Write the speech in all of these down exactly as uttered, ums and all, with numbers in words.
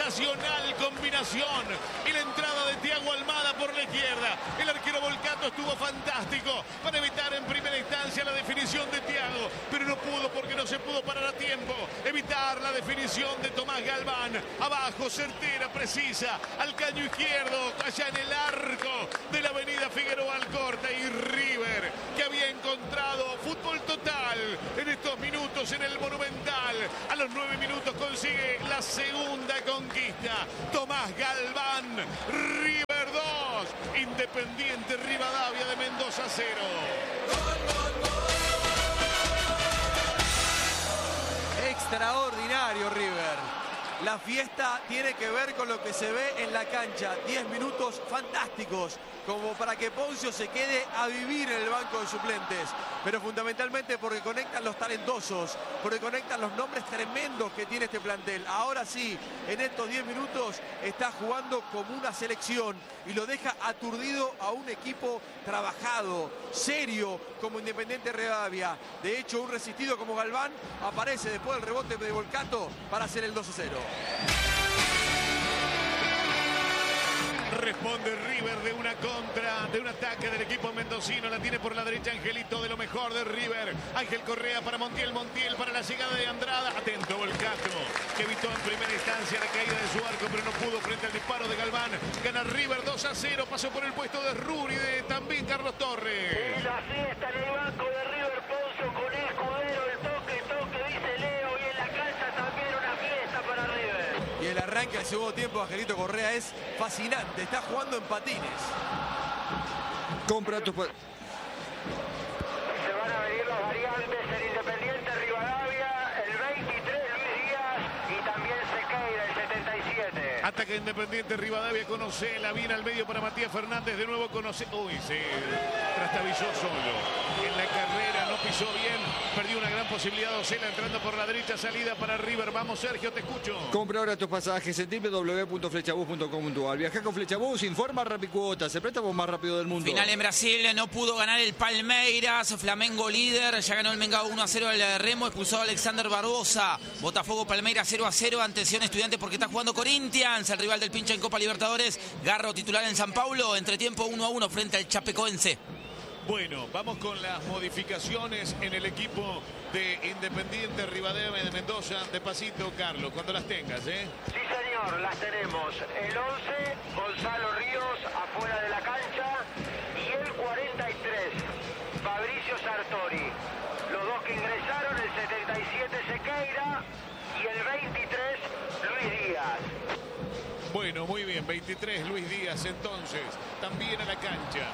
sensacional combinación y la entrada de Thiago Almada por la izquierda. El arquero Volcato estuvo fantástico para evitar en primera instancia la definición de Thiago, pero no pudo porque no se pudo parar a tiempo. Evitar la definición de Tomás Galván. Abajo, certera, precisa, al caño izquierdo, allá en el arco de la avenida Figueroa Alcorta. Y River, que había encontrado fútbol total en estos minutos en el Monumental, a los nueve minutos consigue la segunda conquista. Tomás Galván, River dos, Independiente Rivadavia de Mendoza cero. Extraordinario River. La fiesta tiene que ver con lo que se ve en la cancha. diez minutos fantásticos, como para que Poncio se quede a vivir en el banco de suplentes. Pero fundamentalmente porque conectan los talentosos, porque conectan los nombres tremendos que tiene este plantel. Ahora sí, en estos diez minutos está jugando como una selección y lo deja aturdido a un equipo trabajado, serio, como Independiente Rivadavia. De hecho, un resistido como Galván aparece después del rebote de Volcato para hacer el dos a cero. Responde River de una contra, de un ataque del equipo mendocino. La tiene por la derecha Angelito, de lo mejor de River. Ángel Correa para Montiel, Montiel para la llegada de Andrada. Atento Volcato, que evitó en primera instancia la caída de su arco, pero no pudo frente al disparo de Galván. Gana River dos a cero, pasó por el puesto de Ruri, de también Carlos Torres. Y la fiesta en el banco de River, Poncio con el escudero, el toque, toque, dice Leo, y en la cancha también una fiesta para River. Y el arranque del segundo tiempo, Angelito Correa, es fascinante. Está jugando en patines. Compra tus... Se van a venir las variantes en Independiente Rivadavia, el veintitrés Luis Díaz y también Sequeira, el setenta y siete. Ataca Independiente Rivadavia, conoce la viene al medio para Matías Fernández, de nuevo conoce... Uy, se trastabilló solo. En la carrera no pisó bien, perdió una gran posibilidad Ocela entrando por la derecha, salida para River. Vamos Sergio, te escucho. Compra ahora tus pasajes en doble u doble u doble u punto flechabus punto com punto a r. Viaja con Flechabus, informa Rapicuotas, el préstamo más rápido del mundo. Final en Brasil, no pudo ganar el Palmeiras, Flamengo líder, ya ganó el Mengao uno a cero al Remo, expulsó a Alexander Barbosa. Botafogo Palmeiras cero a cero, atención Estudiantes porque está jugando Corinthians, el rival del pincha en Copa Libertadores. Garro titular en San Paulo, entretiempo uno a uno frente al Chapecoense. Bueno, vamos con las modificaciones en el equipo de Independiente Rivadavia de Mendoza. Despacito, Carlos, cuando las tengas, ¿eh? Sí, señor, las tenemos. El once, Gonzalo Ríos, afuera de la cancha. Y el cuarenta y tres, Fabricio Sartori. Los dos que ingresaron, el setenta y siete, Sequeira. Y el veintitrés, Luis Díaz. Bueno, muy bien, veintitrés, Luis Díaz, entonces, también a la cancha.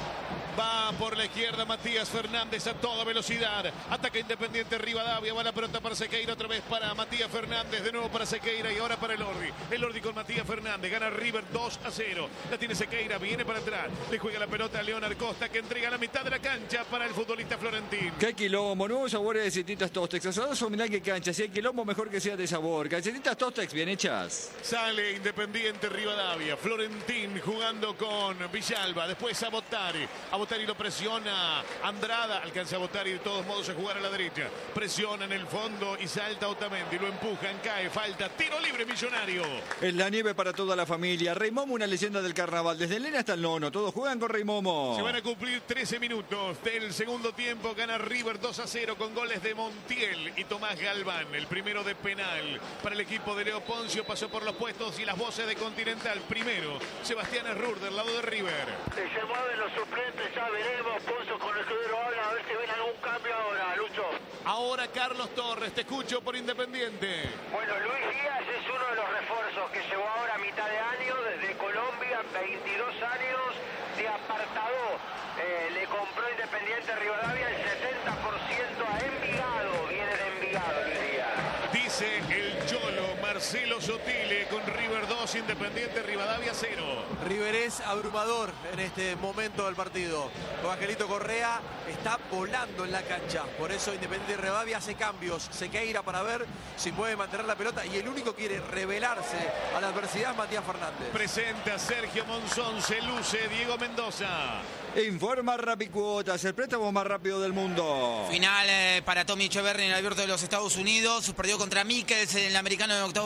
Va por la izquierda Matías Fernández a toda velocidad. Ataca Independiente Rivadavia. Va la pelota para Sequeira. Otra vez para Matías Fernández. De nuevo para Sequeira y ahora para el Ordi. El Ordi con Matías Fernández. Gana River dos a cero. La tiene Sequeira. Viene para atrás. Le juega la pelota a Leonard Costa, que entrega la mitad de la cancha para el futbolista florentín. ¿Qué quilombo? Nuevos sabores de Galletitas Tostex. Asados o mirá qué cancha. Si hay quilombo, mejor que sea de sabor. Galletitas Tostex bien hechas. Sale Independiente Rivadavia. Florentín jugando con Villalba. Después a Bottari. A Bottari lo presiona Andrada. Alcanza a Bottari de todos modos a jugar a la derecha. Presiona en el fondo y salta Otamendi. Lo empujan, cae, falta. Tiro libre Millonario. Es la nieve para toda la familia. Rey Momo, una leyenda del carnaval. Desde el nene hasta el nono. Todos juegan con Rey Momo. Se van a cumplir trece minutos del segundo tiempo. Gana River dos a cero con goles de Montiel y Tomás Galván. El primero de penal para el equipo de Leo Poncio. Pasó por los puestos y las voces de Continental. Primero, Sebastián Errur del lado de River. Se mueven los suplentes, ya veremos. Poncio con el escudero habla, a ver si viene algún cambio ahora, Lucho. Ahora Carlos Torres, te escucho por Independiente. Bueno, Luis Díaz es uno de los refuerzos que llegó ahora a mitad de año desde Colombia, veintidós años de apartado. Eh, le compró Independiente Rivadavia el setenta por ciento a Envigado, viene de Envigado Luis Díaz. Dice el Cholo Marcelo Sotile con River dos, Independiente Rivadavia cero. River es abrumador en este momento del partido. Con Angelito Correa está volando en la cancha. Por eso Independiente Rivadavia hace cambios. Sequeira para ver si puede mantener la pelota. Y el único que quiere revelarse a la adversidad es Matías Fernández. Presenta Sergio Monzón, se luce Diego Mendoza. Informa Rapicuotas, el préstamo más rápido del mundo. Final eh, para Tommy Echeverri en el Abierto de los Estados Unidos. Perdió contra Mikkels en el americano de octavos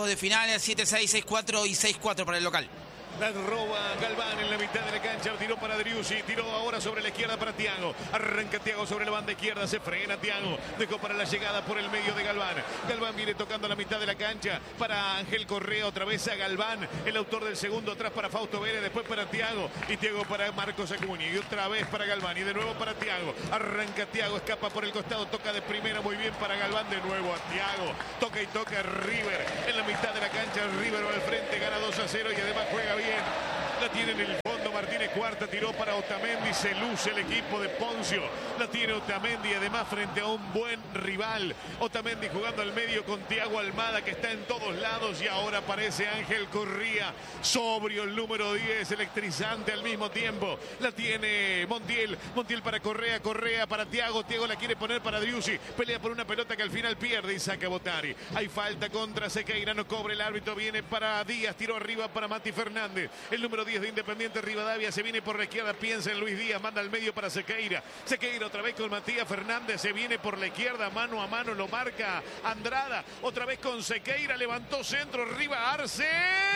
octavos de final, siete seis, seis cuatro y seis cuatro para el local. La roba Galván en la mitad de la cancha, tiró para Driussi, tiró ahora sobre la izquierda para Thiago, arranca Thiago sobre la banda izquierda, se frena Thiago, dejó para la llegada por el medio de Galván. Galván viene tocando la mitad de la cancha para Ángel Correa, otra vez a Galván, el autor del segundo, atrás para Fausto Vélez, después para Thiago, y Thiago para Marcos Acuña, y otra vez para Galván, y de nuevo para Thiago, arranca Thiago, escapa por el costado, toca de primera, muy bien para Galván, de nuevo a Thiago, toca y toca River, en la mitad de la cancha, River va al frente, gana dos a cero y además juega bien. La tiene en el fondo Martínez Cuarta, tiró para Otamendi, se luce el equipo de Poncio. La tiene Otamendi, además frente a un buen rival. Otamendi jugando al medio con Thiago Almada, que está en todos lados, y ahora aparece Ángel Correa, sobrio el número diez, electrizante al mismo tiempo. La tiene Montiel, Montiel para Correa, Correa para Thiago, Thiago la quiere poner para Driussi, pelea por una pelota que al final pierde y saca Botari. Hay falta contra Sequeira, no cobre el árbitro, viene para Díaz, tiró arriba para Mati Fernández. El número diez de Independiente Rivadavia se viene por la izquierda, piensa en Luis Díaz, manda al medio para Sequeira. Sequeira otra vez con Matías Fernández, se viene por la izquierda, mano a mano, lo marca Andrada. Otra vez con Sequeira, levantó centro, arriba Arce.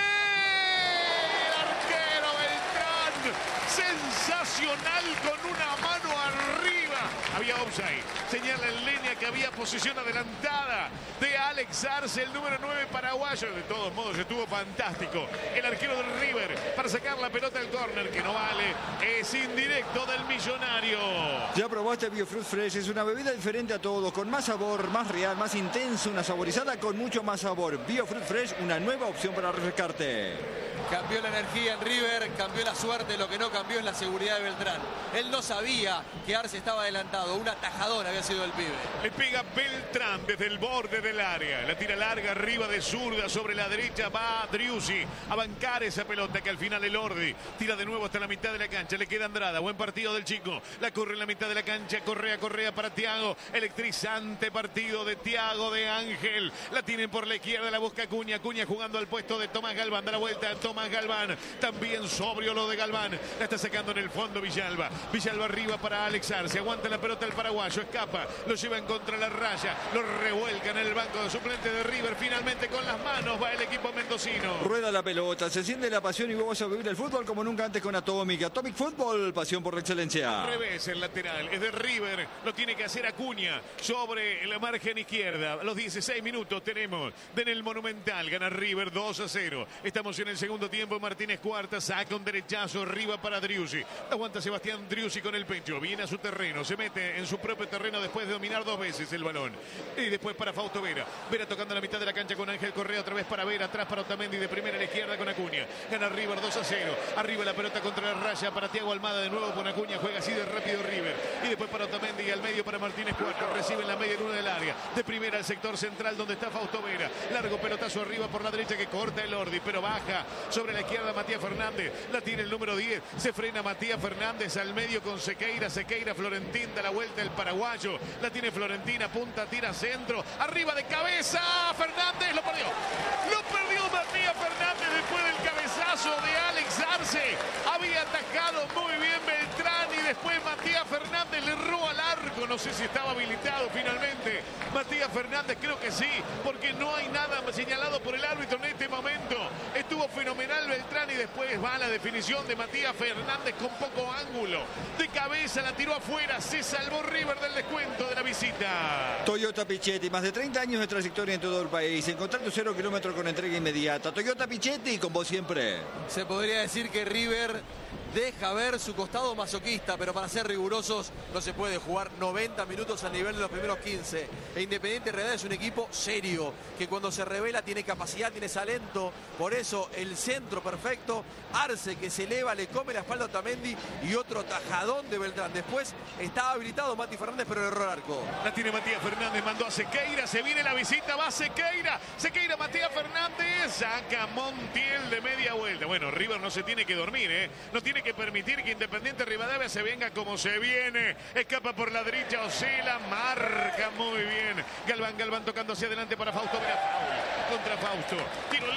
El arquero Beltrán, sensacional con una mano arriba. Había offside, señala en línea que había posición adelantada de Alex Arce, el número nueve paraguayo. De todos modos estuvo fantástico el arquero del River para sacar la pelota del córner, que no vale, es indirecto del Millonario. Ya probaste Biofruit Fresh, es una bebida diferente a todos, con más sabor, más real, más intenso, una saborizada con mucho más sabor. Biofruit Fresh, una nueva opción para refrescarte. Cambió la energía en River, cambió la suerte, lo que no cambió es la seguridad de Beltrán. Él no sabía que Arce estaba adelantado, un atajador había sido el pibe. Le pega Beltrán desde el borde del área, la tira larga arriba de zurda, sobre la derecha va Driussi a bancar esa pelota que al final el Ordi tira de nuevo hasta la mitad de la cancha, le queda Andrada, buen partido del chico, la corre en la mitad de la cancha, Correa, Correa para Thiago, electrizante partido de Thiago, de Ángel, la tienen por la izquierda, la busca Acuña, Acuña jugando al puesto de Tomás Galván, da la vuelta a Tomás Galván, también sobrio lo de Galván, la está sacando en el fondo Villalba, Villalba arriba para Alex Arce, aguanta la pelota el paraguayo, escapa, lo llevan contra la raya, lo revuelcan en el banco de suplente de River, finalmente con las manos va el equipo mendocino. Rueda la pelota, se siente la pasión y vos vas a vivir el fútbol como nunca antes con Atomic. Atomic Fútbol, pasión por la excelencia. Al revés, el lateral es de River, lo tiene que hacer Acuña sobre la margen izquierda. A los dieciséis minutos tenemos en el Monumental, gana River dos a cero. Estamos en el segundo tiempo, Martínez Cuarta saca un derechazo arriba para Driussi. Aguanta Sebastián Driussi con el pecho, viene a su terreno, se mete en su propio terreno después de dominar dos veces el balón. Y después para Fausto Vera. Vera tocando la mitad de la cancha con Ángel Correa, otra vez para Vera, atrás para Otamendi, de primera a la izquierda con Acuña. Gana River dos a cero. Arriba la pelota contra la raya para Thiago Almada, de nuevo con Acuña, juega así de rápido River. Y después para Otamendi y al medio para Martínez Cuarta. Recibe en la media luna del área. De primera al sector central donde está Fausto Vera. Largo pelotazo arriba por la derecha que corta el Ordi, pero baja sobre la izquierda Matías Fernández. La tiene el número diez. Se frena Matías Fernández al medio con Sequeira. Sequeira, Florentín da la vuelta el paraguayo. La tiene Florentina, punta, tira centro. Arriba de cabeza. Fernández lo perdió. Lo perdió Matías Fernández después del cabezazo de Alex Arce. Había atajado muy bien Beltrán y después Matías Fernández le erró al arco. No sé si estaba habilitado finalmente. Matías Fernández, creo que sí, porque no hay nada señalado por el árbitro en este momento. Estuvo fenomenal Beltrán y después va la definición de Matías Fernández con poco ángulo. De cabeza la tiró afuera. Se salvó River del descuento de la visita. Toyota Pichetti, más de treinta años de trayectoria en todo el país. Encontrar tu cero kilómetro con entrega inmediata. Toyota Pichetti, con vos siempre. Se podría decir que River deja ver su costado masoquista, pero para ser rigurosos no se puede jugar noventa minutos a nivel de los primeros quince. E Independiente Rivadavia es un equipo serio, que cuando se revela tiene capacidad, tiene talento. Por eso el centro perfecto, Arce que se eleva, le come la espalda a Otamendi y otro tajadón de Beltrán. Después estaba habilitado Mati Fernández, pero erró el arco. La tiene Matías Fernández, mandó a Sequeira, se viene la visita, va Sequeira. Sequeira, Matías Fernández, saca Montiel de media vuelta. Bueno, River no se tiene que dormir, ¿eh? No tiene que permitir que Independiente Rivadavia se venga como se viene. Escapa por la derecha, oscila, marca muy bien. Galván, Galván tocando hacia adelante para Fausto Vera. Contra Fausto. Tiro libre del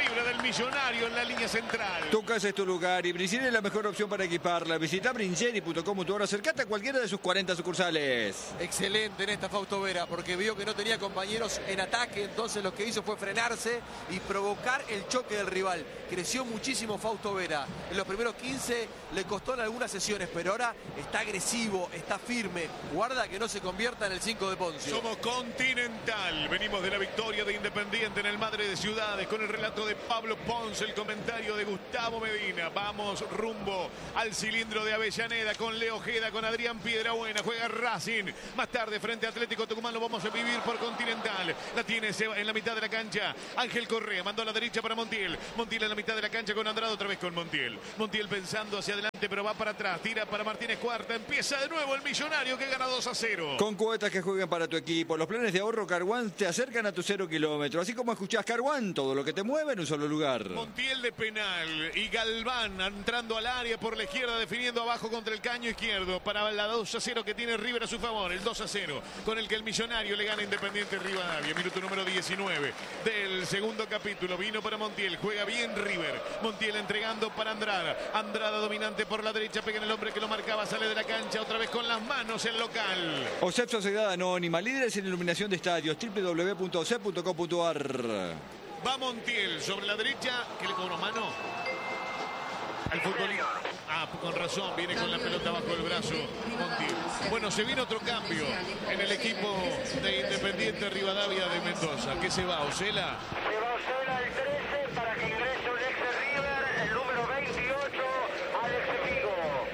Millonario en la línea central. Tu casa es tu lugar y Bringeri es la mejor opción para equiparla. Visita bringeri punto com punto ar o acercate a cualquiera de sus cuarenta sucursales. Excelente en esta Fausto Vera, porque vio que no tenía compañeros en ataque, entonces lo que hizo fue frenarse y provocar el choque del rival. Creció muchísimo Fausto Vera. En los primeros quince le costó en algunas sesiones, pero ahora está agresivo, está firme. Guarda que no se convierta en el cinco de Poncio. Somos Continental. Venimos de la victoria de Independiente en el Madre de Ciudades con el relato de Pablo Ponce, el comentario de Gustavo Medina. Vamos rumbo al cilindro de Avellaneda con Leo Ojeda, con Adrián Piedrabuena. Juega Racing. Más tarde frente a Atlético Tucumán lo vamos a vivir por Continental. La tiene Seba en la mitad de la cancha. Ángel Correa mandó a la derecha para Montiel. Montiel en la mitad de la cancha con Andrade, otra vez con Montiel. Montiel pensando hacia adelante, pero va para atrás. Tira para Martínez Cuarta. Empieza de nuevo el Millonario que gana dos a cero. Con cuotas que jueguen para tu equipo. Los planes de ahorro Carwan te acercan a tu cero kilómetro. Así como escuchás Carwan, todo lo que te mueve en un solo lugar. Montiel de penal y Galván entrando al área por la izquierda, definiendo abajo contra el caño izquierdo para la dos a cero que tiene River a su favor. El dos a cero con el que el Millonario le gana Independiente Rivadavia. Minuto número diecinueve del segundo capítulo. Vino para Montiel. Juega bien River. Montiel entregando para Andrada. Andrada dominante por la derecha. Pega en el hombre que lo marcaba. Sale de la cancha otra vez con las manos el local. O S E P Sociedad Anónima. Líderes en iluminación de estadios. doble u doble u doble u punto o s e p punto com punto a r. Va Montiel sobre la derecha. ¿Qué le cobró mano? Al futbolista. Ah, con razón, viene con la pelota bajo el brazo Montiel. Bueno, se viene otro cambio en el equipo de Independiente Rivadavia de Mendoza. ¿Qué se va, Osela? Se va Osela el trece para que ingrese un ex de River, el número veintiocho, Alex Vigo.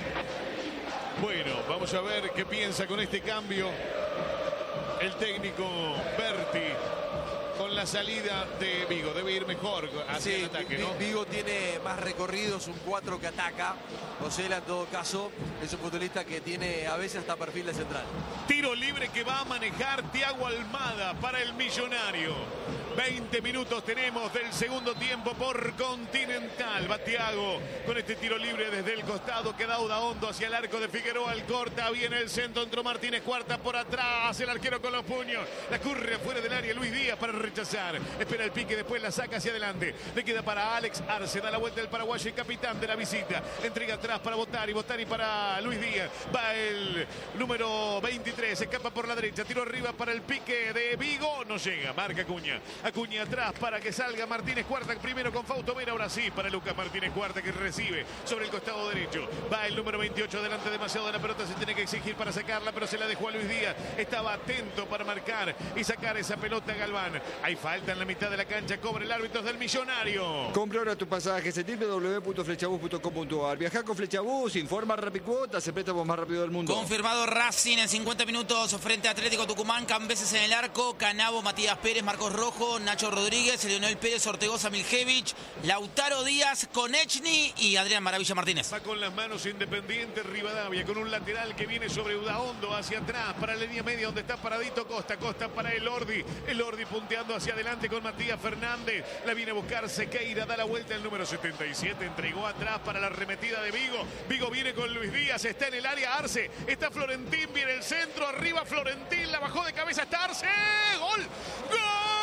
Bueno, vamos a ver qué piensa con este cambio el técnico Berti. Con la salida de Vigo, debe ir mejor hacia sí, el ataque, ¿no? Vigo tiene más recorridos, un cuatro que ataca. Osela en todo caso es un futbolista que tiene a veces hasta perfil de central. Tiro libre que va a manejar Thiago Almada para el Millonario. veinte minutos tenemos del segundo tiempo por Continental. Va Thiago con este tiro libre desde el costado que da Udaondo hacia el arco de Figueroa. Al corta, viene el centro, entró Martínez Cuarta por atrás. El arquero con los puños. La curre afuera del área. Luis Díaz para rechazar. Espera el pique, después la saca hacia adelante. Le queda para Alex Arce. Da la vuelta el paraguayo y capitán de la visita. Entrega atrás para Botari. Botari para Luis Díaz. Va el número veintitrés. Escapa por la derecha. Tiro arriba para el pique de Vigo. No llega. Marca Acuña. Acuña atrás para que salga Martínez Cuarta. Primero con Fausto Vera. Ahora sí para Lucas Martínez Cuarta que recibe sobre el costado derecho. Va el número veintiocho. Adelante demasiado de la pelota. Se tiene que exigir para sacarla. Pero se la dejó a Luis Díaz. Estaba atento para marcar y sacar esa pelota a Galván. Hay falta en la mitad de la cancha. Cobra el árbitro del Millonario. Compra ahora tu pasaje. doble u doble u doble u punto flechabus punto com punto a r. Viaja con Flechabus. Informa Rapicuotas. El préstamo más rápido del mundo. Confirmado Racing en cincuenta minutos frente a Atlético Tucumán. Cambeses en el arco. Canavo, Matías Pérez, Marcos Rojo, Nacho Rodríguez, Leonel Pérez, Ortegoza, Miljevich, Lautaro Díaz, Konechny y Adrián Maravilla Martínez. Va con las manos Independiente Rivadavia con un lateral que viene sobre Udaondo hacia atrás para la línea media donde está paradito Costa. Costa para Elordi. Elordi punteando hacia adelante con Matías Fernández. La viene a buscar Sequeira. Da la vuelta el número setenta y siete. Entregó atrás para la arremetida de Vigo. Vigo viene con Luis Díaz. Está en el área Arce. Está Florentín. Viene el centro. Arriba Florentín. La bajó de cabeza. Está Arce. ¡Gol! ¡Gol!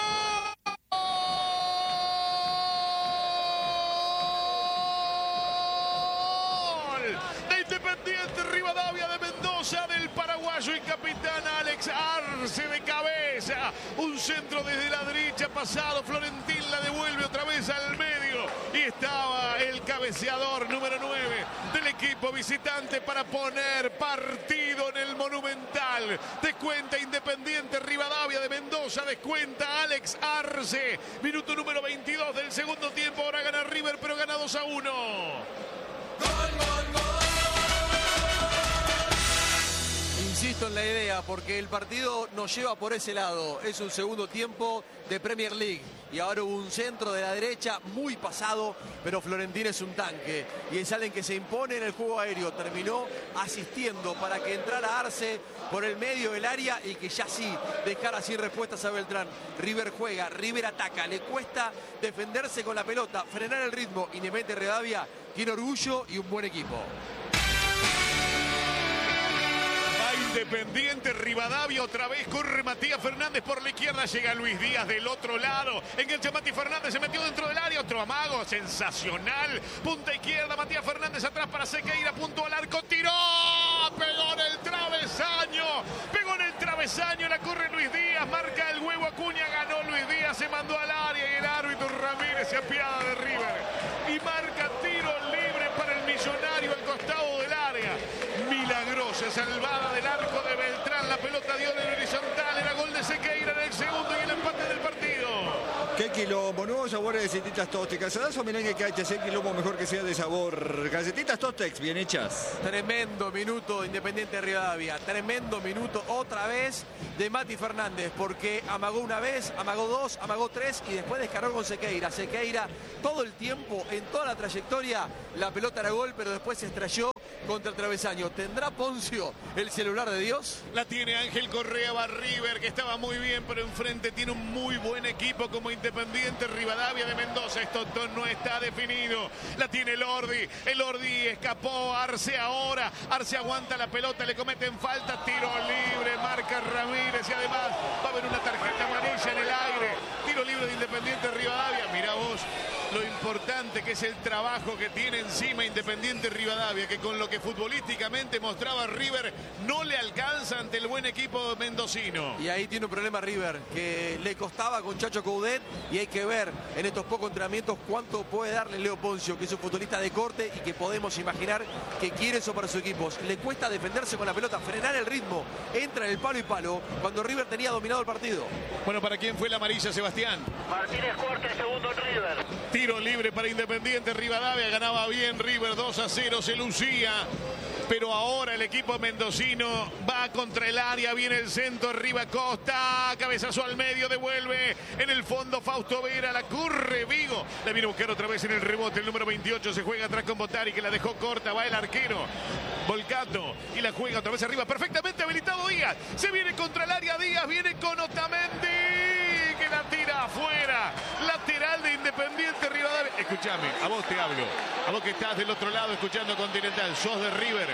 Independiente Rivadavia de Mendoza, del paraguayo y capitán Alex Arce de cabeza. Un centro desde la derecha pasado. Florentín la devuelve otra vez al medio. Y estaba el cabeceador número nueve del equipo visitante para poner partido en el Monumental. Descuenta Independiente Rivadavia de Mendoza. Descuenta Alex Arce. Minuto número veintidós del segundo tiempo. Ahora gana River, pero gana dos a uno. ¡Gol, gol, gol! Insisto en la idea, porque el partido nos lleva por ese lado. Es un segundo tiempo de Premier League. Y ahora hubo un centro de la derecha muy pasado, pero Florentín es un tanque. Y es alguien que se impone en el juego aéreo. Terminó asistiendo para que entrara Arce por el medio del área y que ya sí dejara sin respuestas a Beltrán. River juega, River ataca. Le cuesta defenderse con la pelota, frenar el ritmo. Independiente Rivadavia tiene orgullo y un buen equipo. Independiente Rivadavia, otra vez corre Matías Fernández por la izquierda, llega Luis Díaz del otro lado, engancha Mati Fernández, se metió dentro del área, otro amago, sensacional, punta izquierda, Matías Fernández atrás para Sequeira, punto al arco, tiró, pegó en el travesaño, pegó en el travesaño, la corre Luis Díaz, marca el huevo Acuña, ganó Luis Díaz, se mandó al área y el árbitro Ramírez se apiada de River y marca tiro libre para el Millonario al costado del área. Milagrosa salvada del arco de Beltrán, la pelota dio en el horizontal, era gol de Sequeira en el segundo y el empate del partido. Qué quilombo, nuevos sabores de galletitas Tostex. Casadazo, merengue que hace quilombo mejor que sea de sabor. Galletitas Tostex, bien hechas. Tremendo minuto de Independiente Rivadavia. Tremendo minuto otra vez de Mati Fernández. Porque amagó una vez, amagó dos, amagó tres y después descargó con Sequeira. Sequeira todo el tiempo, en toda la trayectoria, la pelota era gol, pero después se estrelló contra el travesaño. ¿Tendrá Poncio el celular de Dios? La tiene Ángel Correa, va River, que estaba muy bien, pero enfrente tiene un muy buen equipo como Independiente Rivadavia de Mendoza. Esto no está definido. La tiene Lordi. El Lordi escapó. Arce ahora. Arce aguanta la pelota. Le cometen falta. Tiro libre. Marca Ramírez. Y además va a haber una tarjeta amarilla en el aire. Tiro libre de Independiente Rivadavia. Mira vos lo importante que es el trabajo que tiene encima Independiente Rivadavia, que con lo que futbolísticamente mostraba River no le alcanza ante el buen equipo mendocino. Y ahí tiene un problema River, que le costaba con Chacho Coudet, y hay que ver en estos pocos entrenamientos cuánto puede darle Leo Poncio, que es un futbolista de corte y que podemos imaginar que quiere eso para su equipo. Le cuesta defenderse con la pelota, frenar el ritmo, entra en el palo y palo, cuando River tenía dominado el partido. Bueno, ¿para quién fue la amarilla, Sebastián? Martínez Corte, segundo en River. Tiro libre para Independiente Rivadavia, ganaba bien River, dos a cero, se lucía, pero ahora el equipo mendocino va contra el área, viene el centro, arriba Costa, cabezazo al medio, devuelve en el fondo Fausto Vera, la corre Vigo, la viene a buscar otra vez en el rebote, el número veintiocho se juega atrás con Botari, que la dejó corta, va el arquero Volcato y la juega otra vez arriba, perfectamente habilitado Díaz, se viene contra el área Díaz, viene con Otamendi, que la tira afuera, lateral de Independiente Rivadavia. Escúchame, a vos te hablo, a vos que estás del otro lado escuchando Continental, sos de River,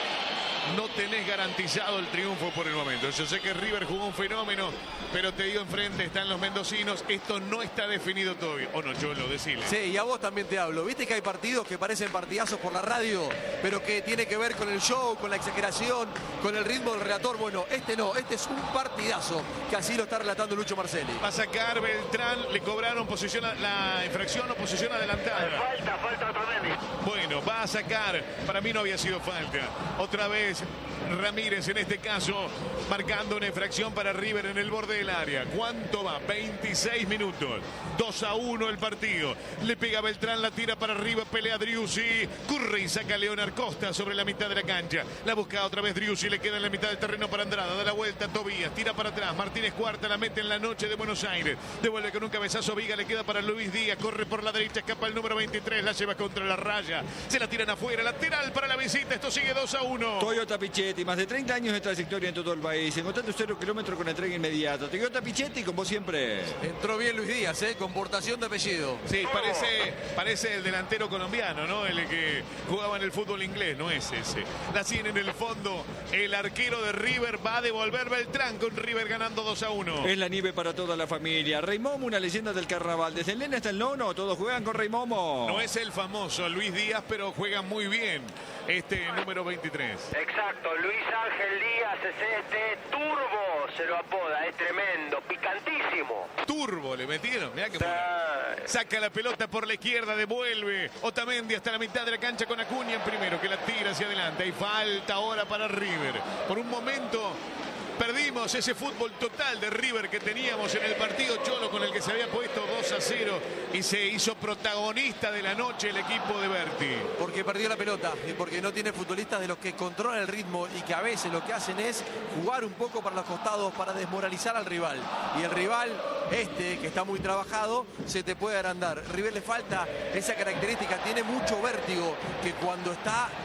no tenés garantizado el triunfo por el momento. Yo sé que River jugó un fenómeno, pero te digo, enfrente están los mendocinos, esto no está definido todavía. O no, yo lo decirle. Sí, y a vos también te hablo. Viste que hay partidos que parecen partidazos por la radio, pero que tiene que ver con el show, con la exageración, con el ritmo del relator. Bueno, este no, este es un partidazo, que así lo está relatando Lucho Marcelli. Va a sacar Beltrán, le cobraron posición, la infracción o posición adelantada. Falta, falta Otamendi. Bueno, va a sacar, para mí no había sido falta. Otra vez Ramírez en este caso marcando una infracción para River en el borde del área. ¿Cuánto va? veintiséis minutos, dos a uno el partido. Le pega Beltrán, la tira para arriba, pelea Driussi, corre y saca a Leonard Costa sobre la mitad de la cancha. La busca otra vez Driussi, le queda en la mitad del terreno para Andrada, da la vuelta Tobías, tira para atrás, Martínez Cuarta la mete en la noche de Buenos Aires, devuelve con un cabezazo Viga, le queda para Luis Díaz, corre por la derecha, escapa el número veintitrés, la lleva contra la raya, se la tiran afuera, lateral para la visita, esto sigue dos a uno. Toyota Pichetti, más de treinta años de trayectoria en todo el país. Encontrate cero kilómetros con entrega inmediata. Toyota Pichetti, con vos siempre. Entró bien Luis Díaz, ¿eh? Con portación de apellido. Sí, parece, parece el delantero colombiano, ¿no? El que jugaba en el fútbol inglés, no es ese. La tiene en el fondo. El arquero de River va a devolver Beltrán con River ganando dos a uno. Es la nieve para toda la familia. Rey Momo, una leyenda del carnaval. Desde el nene hasta el nono, todos juegan con Rey Momo. No es el famoso Luis Díaz, pero juega muy bien este número veintitrés. Exacto, Luis Ángel Díaz es este turbo, se lo apoda, es tremendo, picantísimo. Turbo le metieron, mirá que saca la pelota por la izquierda, devuelve Otamendi hasta la mitad de la cancha con Acuña en primero, que la tira hacia adelante. Hay falta ahora para River. Por un momento perdimos ese fútbol total de River que teníamos en el partido Cholo, con el que se había puesto dos a cero y se hizo protagonista de la noche el equipo de Berti. Porque perdió la pelota y porque no tiene futbolistas de los que controlan el ritmo y que a veces lo que hacen es jugar un poco para los costados para desmoralizar al rival. Y el rival, este que está muy trabajado, se te puede agrandar. River le falta esa característica, tiene mucho vértigo, que cuando está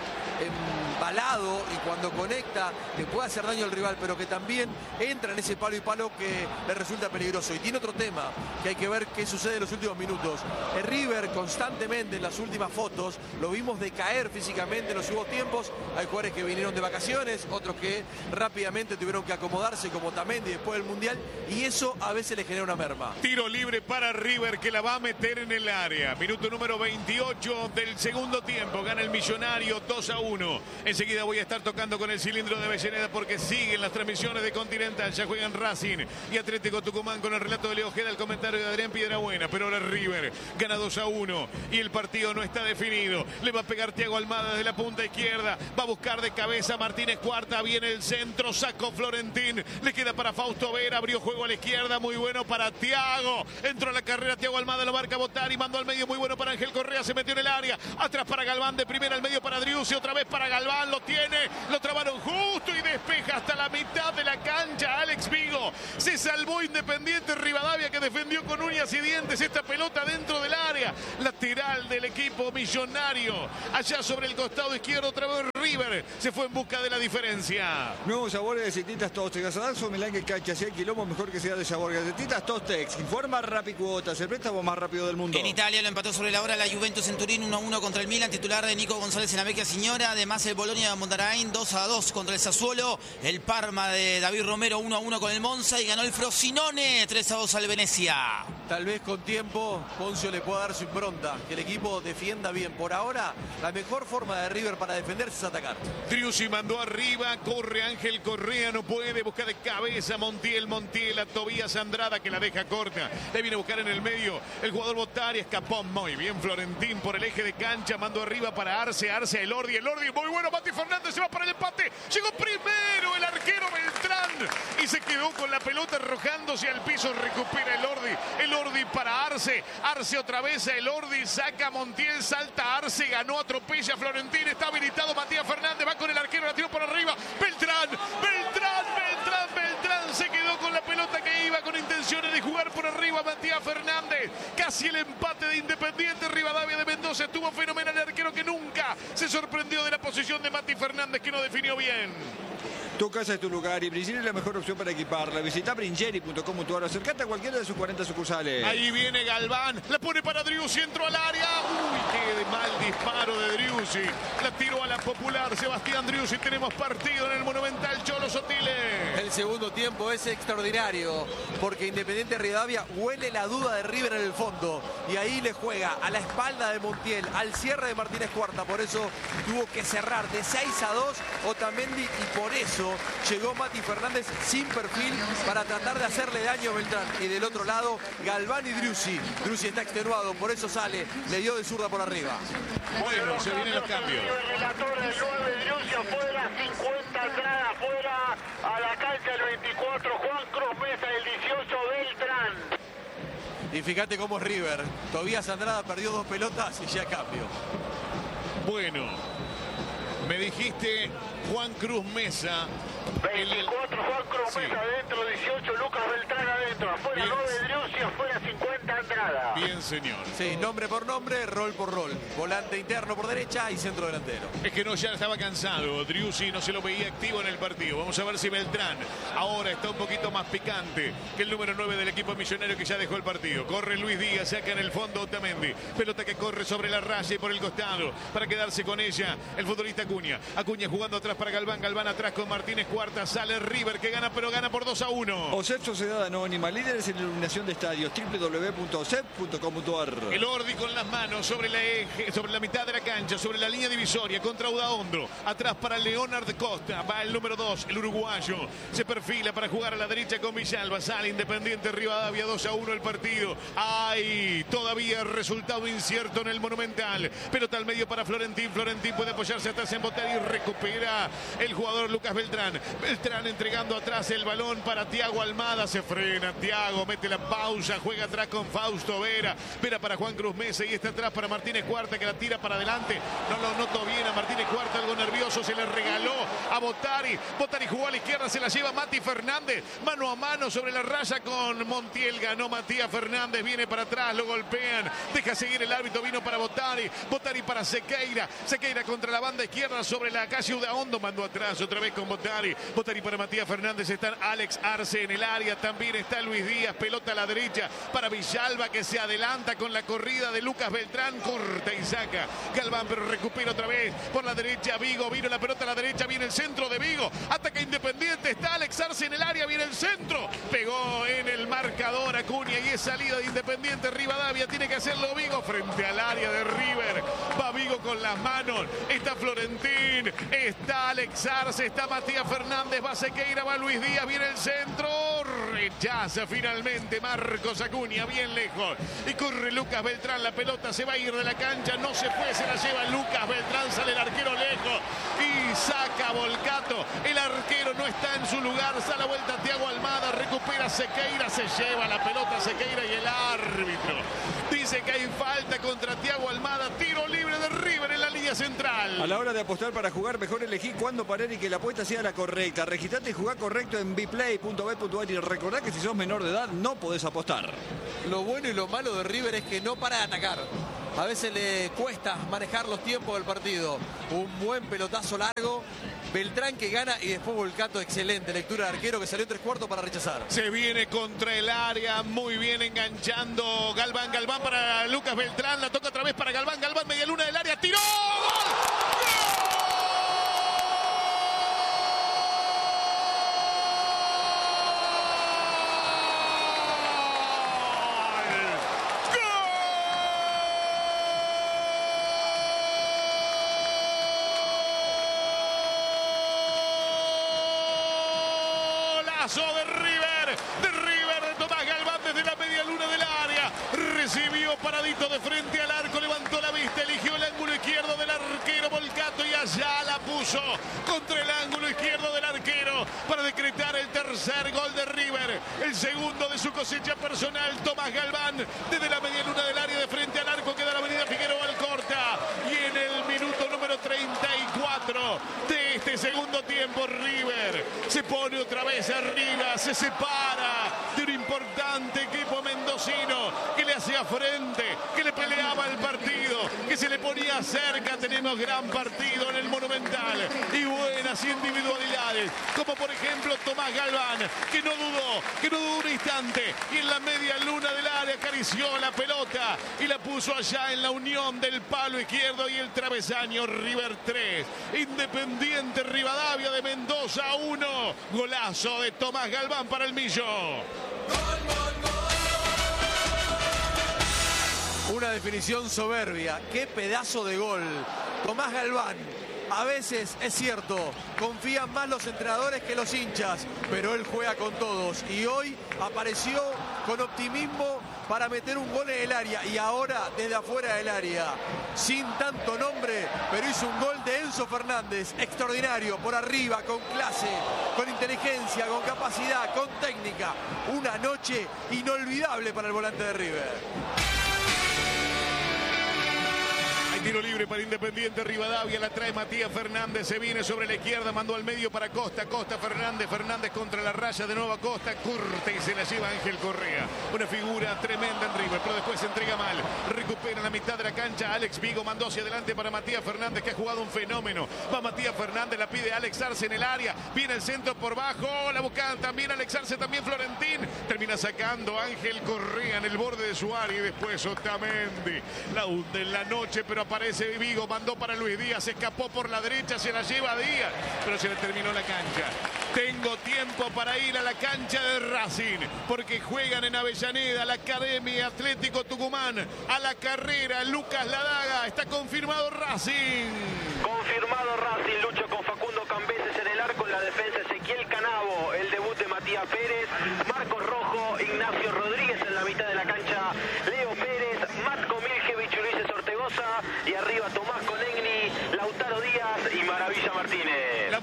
embalado y cuando conecta que puede hacer daño al rival, pero que también entra en ese palo y palo que le resulta peligroso. Y tiene otro tema que hay que ver qué sucede en los últimos minutos. El River constantemente en las últimas fotos lo vimos decaer físicamente en los últimos tiempos. Hay jugadores que vinieron de vacaciones, otros que rápidamente tuvieron que acomodarse como Tamendi después del Mundial, y eso a veces le genera una merma. Tiro libre para River que la va a meter en el área. Minuto número veintiocho del segundo tiempo. Gana el Millonario dos a uno. Enseguida voy a estar tocando con el cilindro de Avellaneda porque siguen las transmisiones de Continental. Ya juegan Racing y Atlético Tucumán con el relato de Leo Ojeda, el comentario de Adrián Piedrabuena. Pero ahora River gana dos a uno y el partido no está definido. Le va a pegar Thiago Almada desde la punta izquierda. Va a buscar de cabeza Martínez Cuarta. Viene el centro. Sacó Florentín. Le queda para Fausto Vera. Abrió juego a la izquierda. Muy bueno para Thiago. Entró a la carrera Thiago Almada. Lo marca Botari. Mandó al medio. Muy bueno para Ángel Correa. Se metió en el área. Atrás para Galván. De primera al medio para Driussi. Otra vez para Galván. Lo tiene. Lo trabaron justo y despeja hasta la mitad de la cancha. Alex Vigo. Se salvó Independiente Rivadavia que defendió con uñas y dientes esta pelota dentro del área. Lateral del equipo Millonario. Allá sobre el costado izquierdo otra vez River. Se fue en busca de la diferencia. Nuevos sabores de galletitas Tostex. Gasadazo, Milán que cancha. Si hay quilombo, mejor que sea de sabor. Galletitas Tostex. Informa Rapicuotas. El préstamo más rápido del mundo. En Italia lo empató sobre la hora la Juventus en Turín uno a uno contra el Milan. Titular de Nico González en la Vecchia Signora. Además el Bologna de Mondarain dos a dos contra el Sassuolo. El Parma de David Romero uno a uno con el Monza. Y ganó el Frosinone tres a dos al Venezia. Tal vez con tiempo Poncio le pueda dar su impronta, que el equipo defienda bien. Por ahora, la mejor forma de River para defenderse es atacar. Driussi mandó arriba, corre Ángel Correa, no puede, busca de cabeza Montiel, Montiel a Tobías Andrada que la deja corta. Le viene a buscar en el medio el jugador Botari, escapó muy bien Florentín por el eje de cancha, mandó arriba para Arce, Arce, el Elordi, Elordi, muy bueno, Mati Fernández se va para el empate, llegó primero el arquero Beltrán y se quedó con la pelota arrojándose al piso, recupera Elordi, Elordi para Arce, Arce otra vez a Elordi, saca a Montiel, salta Arce, ganó, atropella a Florentín, está habilitado Matías Fernández, va con el arquero, la tiró por arriba, Beltrán, Beltrán, Beltrán, Beltrán, se quedó con la pelota que iba con intenciones de jugar por arriba Matías Fernández, casi el empate de Independiente Rivadavia de Mendoza, estuvo fenomenal el arquero que nunca se sorprendió de la posición de Mati Fernández que no definió bien. Tu casa es tu lugar y Bringeri es la mejor opción para equiparla. Visita bringeri punto com punto ar o acercate a cualquiera de sus cuarenta sucursales. Ahí viene Galván, la pone para Driussi, entró al área. Uy, qué mal disparo de Driussi. La tiró a la popular Sebastián Driussi. Tenemos partido en el Monumental Cholo Sotile. El segundo tiempo es extraordinario porque Independiente Rivadavia huele la duda de River en el fondo y ahí le juega a la espalda de Montiel, al cierre de Martínez Cuarta. Por eso tuvo que cerrar de seis a dos Otamendi y por eso llegó Mati Fernández sin perfil para tratar de hacerle daño a Beltrán. Y del otro lado, Galván y Driussi. Driussi está extenuado, por eso sale, le dio de zurda por arriba. Bueno, se vienen los cambios. El relator del nueve, Driussi afuera, cincuenta entrada afuera, a la cancha el veinticuatro, Juan Cruz Mesa, el dieciocho, Beltrán. Y fíjate cómo es River. Tobías Andrada perdió dos pelotas y ya cambio. Bueno, me dijiste Juan Cruz Mesa. veinticuatro Juan Cruz Sí. Mesa adentro, dieciocho Lucas Beltrán adentro, afuera Bien. nueve Driussi, afuera cincuenta Andrada. Bien, señor. Sí, nombre por nombre, rol por rol. Volante interno por derecha y centro delantero. Es que no, ya estaba cansado. Driussi no se lo veía activo en el partido. Vamos a ver si Beltrán ahora está un poquito más picante que el número nueve del equipo millonario que ya dejó el partido. Corre Luis Díaz, saca en el fondo Otamendi. Pelota que corre sobre la raya y por el costado para quedarse con ella el futbolista Acuña. Acuña jugando atrás para Galván. Galván atrás con Martínez Cuarta. Sale River que gana, pero gana por dos a uno. O C E P Sociedad Anónima, líderes en iluminación de estadios, doble u doble u doble u punto o c e p punto com punto ar. El Ordi con las manos sobre la eje, sobre la mitad de la cancha, sobre la línea divisoria contra Udaondro. Atrás para Leonard Costa. Va el número dos, el uruguayo. Se perfila para jugar a la derecha con Villalba. Sale Independiente Rivadavia, dos a uno el partido. Hay todavía resultado incierto en el Monumental. Pelota al medio para Florentín. Florentín puede apoyarse atrás en Botari y recupera el jugador Lucas Beltrán. Beltrán entregando atrás el balón para Thiago Almada. Se frena Thiago, mete la pausa, juega atrás con Fabio. Fausto Vera. Vera para Juan Cruz Mesa y está atrás para Martínez Cuarta, que la tira para adelante. No lo noto bien a Martínez Cuarta, algo nervioso. Se le regaló a Botari. Botari jugó a la izquierda, se la lleva Mati Fernández. Mano a mano sobre la raya con Montiel. Ganó Matías Fernández, viene para atrás, lo golpean. Deja seguir el árbitro, vino para Botari. Botari para Sequeira. Sequeira contra la banda izquierda sobre la calle Udaondo. Mandó atrás otra vez con Botari. Botari para Matías Fernández. Están Alex Arce en el área. También está Luis Díaz. Pelota a la derecha para Villalba, que se adelanta con la corrida de Lucas Beltrán. Corta y saca Galván, pero recupera otra vez por la derecha Vigo. Vino la pelota a la derecha. Viene el centro de Vigo. Ataca Independiente. Está Alex Arce en el área. Viene el centro. Pegó en el marcador Acuña y es salida de Independiente. Rivadavia tiene que hacerlo Vigo frente al área de River. Va Vigo con las manos. Está Florentín. Está Alex Arce. Está Matías Fernández. Va Sequeira. Va Luis Díaz. Viene el centro. Rechaza finalmente Marcos Acuña. Bien lejos. Y corre Lucas Beltrán. La pelota se va a ir de la cancha. No se fue. Se la lleva Lucas Beltrán. Sale el arquero lejos. Y saca Volcato. El arquero no está en su lugar. Sale la vuelta Thiago Almada. Recupera Sequeira. Se lleva la pelota Sequeira y el árbitro dice que hay falta contra Thiago Almada. Tiro libre de River en la línea central. A la hora de apostar para jugar, mejor elegí cuándo parar y que la apuesta sea la correcta. Registrate y jugá correcto en biplay punto bet punto ar y recordá que si sos menor de edad no podés apostar. Lo bueno y lo malo de River es que no para de atacar. A veces le cuesta manejar los tiempos del partido. Un buen pelotazo largo. Beltrán que gana y después Volcato, excelente lectura de arquero que salió tres cuartos para rechazar. Se viene contra el área, muy bien enganchando Galván, Galván para Lucas Beltrán, la toca otra vez para Galván, Galván media luna del área, tiró, ¡gol! De River, de River, de Tomás Galván desde la media luna del área. Recibió paradito de frente al arco, levantó la vista, eligió el ángulo izquierdo del arquero Volcato y allá la puso contra el ángulo izquierdo del arquero para decretar el tercer gol de River. El segundo de su cosecha personal, Tomás Galván desde la media luna del área de frente al arco que da la avenida Figueroa Alcorta. Y en el minuto número treinta y cuatro de este segundo tiempo, River se pone otra vez arriba, se separa de un importante equipo mendocino que le hacía frente, que le peleaba el partido, que se le ponía cerca. Tenemos gran partido en el Monumental y buenas individualidades, como por ejemplo Tomás Galván, que no dudó, que no dudó un instante y en la media luna del área acarició la pelota y la puso allá en la unión del palo izquierdo y el travesaño. River tres, Independiente Rivadavia de Mendoza uno. Golazo de Tomás Galván para el Millo. Una definición soberbia. Qué pedazo de gol. Tomás Galván. A veces, es cierto, confían más los entrenadores que los hinchas, pero él juega con todos y hoy apareció con optimismo para meter un gol en el área y ahora desde afuera del área, sin tanto nombre, pero hizo un gol de Enzo Fernández, extraordinario, por arriba, con clase, con inteligencia, con capacidad, con técnica. Una noche inolvidable para el volante de River. Tiro libre para Independiente Rivadavia, la trae Matías Fernández, se viene sobre la izquierda, mandó al medio para Costa, Costa Fernández, Fernández contra la raya, de nuevo a Costa, corta y se la lleva Ángel Correa. Una figura tremenda en River, pero después se entrega mal, recupera la mitad de la cancha, Alex Vigo mandó hacia adelante para Matías Fernández, que ha jugado un fenómeno. Va Matías Fernández, la pide Alex Arce en el área, viene el centro por bajo, la buscan también Alex Arce, también Florentín, termina sacando Ángel Correa en el borde de su área y después Otamendi la hunde en la noche, pero aparece Vigo, mandó para Luis Díaz, escapó por la derecha, se la lleva Díaz, pero se le terminó la cancha. Tengo tiempo para ir a la cancha de Racing, porque juegan en Avellaneda, la Academia Atlético Tucumán, a la carrera, Lucas Ladaga, está confirmado Racing. Confirmado Racing, Lucho, con Facundo Cambeses en el arco, en la defensa Ezequiel Canavo, el debut de Matías Pérez, Marcos Rojo, Ignacio Rodríguez en la mitad de la cancha, Leo Pérez, Matko Miljevich, Ulises Ortegoza y arriba Tomás Conegni, Lautaro Díaz y Maravilla Martínez. La voz de Lucas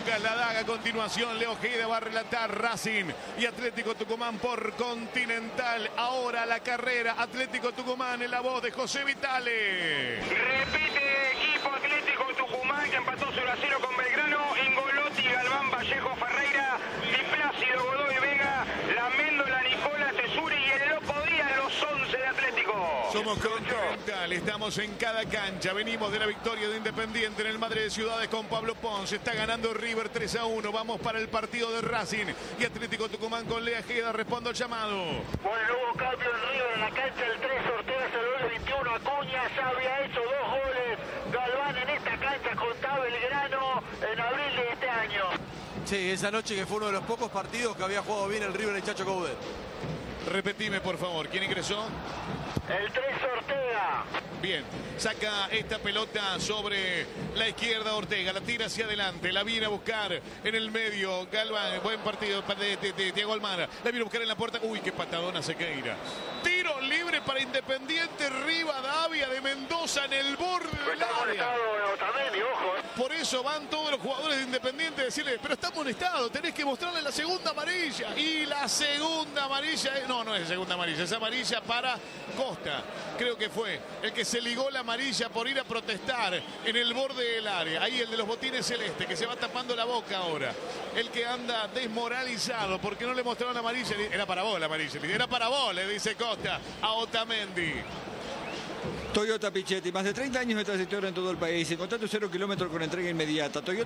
Lucas Ladaga. A continuación, Leo Ojeda va a relatar Racing y Atlético Tucumán por Continental. Ahora la carrera, Atlético Tucumán en la voz de José Vitale. Repite equipo Atlético Tucumán que empató cero a cero con Belgrano. Ingolotti, Galván, Vallejo, Ferreira, Di Plácido, Godoy Vega, Laméndola, Nicola, Tesuri y el Lopo Díaz, los once de Atlético. Somos Continental, estamos en cada cancha. Venimos de la victoria de Independiente en el Madre de Ciudades con Pablo Ponce. Está ganando River tres a uno. Vamos para el partido de Racing y Atlético Tucumán con Leo Ojeda. Respondo al llamado. Bueno, hubo cambio en River en la cancha. El tres Ortega se el veintiuno. Acuña ya había hecho dos goles. Galván en esta cancha contaba Belgrano en abril de este año. Sí, esa noche que fue uno de los pocos partidos que había jugado bien el River de Chacho Coudet. Repetime, por favor. ¿Quién ingresó? El tres Ortega. Bien, saca esta pelota sobre la izquierda Ortega, la tira hacia adelante, la viene a buscar en el medio Galván, buen partido de, de, de Thiago Almada, la viene a buscar en la puerta, uy, qué patadona Sequeira. Tiro libre para Independiente, Rivadavia de Mendoza en el borde del área. Por eso van todos los jugadores de Independiente a decirle, pero está amonestado, tenés que mostrarle la segunda amarilla. Y la segunda amarilla, es, no, no es segunda amarilla, es amarilla para Costa. Creo que fue el que se ligó la amarilla por ir a protestar en el borde del área. Ahí el de los botines celeste, que se va tapando la boca ahora. El que anda desmoralizado porque no le mostraron la amarilla. Era para vos la amarilla, era para vos, le dice Costa a Otamendi. Toyota Pichetti, más de treinta años de trayectoria en todo el país. Encontrá tu cero kilómetros con entrega inmediata. Toyota